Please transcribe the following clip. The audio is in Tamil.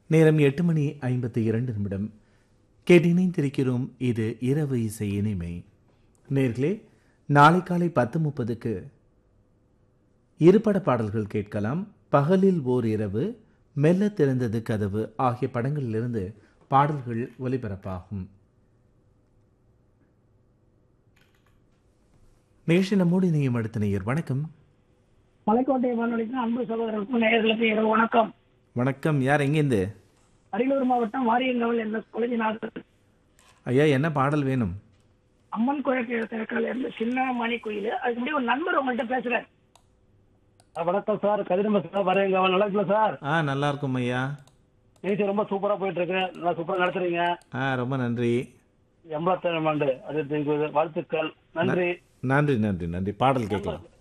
நேரம் 8:52 கேட்டிணைந்திருக்கிறோம். இது இரவு இசை இனிமை. நேர்களே, நாளை காலை 10:30க்கு இருபட பாடல்கள் கேட்கலாம். பகலில் ஓர் இரவு, மெல்ல திறந்தது கதவு ஆகிய படங்களிலிருந்து பாடல்கள் ஒலிபரப்பாகும். நிகழ்ச்சி நம்மோடு இணையும் அடுத்த நேயர். வணக்கம். மலைக்கோட்டை வானொலிக்கு அன்பு சகோதரருக்கும் நேயர்களுக்கு இரவு வணக்கம். வணக்கம். யார் எங்கேருந்து? அரியலூர் மாவட்டம் வாரியங்கவல் என்ற கொலைநாதர். ஐயா, என்ன பாடல் வேணும்? அம்மன் குழந்தை திறக்கால இருந்து சின்ன மணி கோயில். அதுக்கு முன்னாடி ஒரு நண்பர் உங்கள்கிட்ட பேசுறேன். வணக்கம் சார், கதிரம்ப சார், வாரியங்கவல். நல்லா இருக்குல்ல சார்? நல்லா இருக்கும் ஐயா. நிகழ்ச்சி ரொம்ப சூப்பரா போயிட்டு இருக்கு. நல்லா சூப்பரா நடத்துறீங்க. ரொம்ப நன்றி. 87ஆம் ஆண்டு அது வாழ்த்துக்கள். நன்றி. நன்றி நன்றி நன்றி. பாடல் கேட்கலாம்.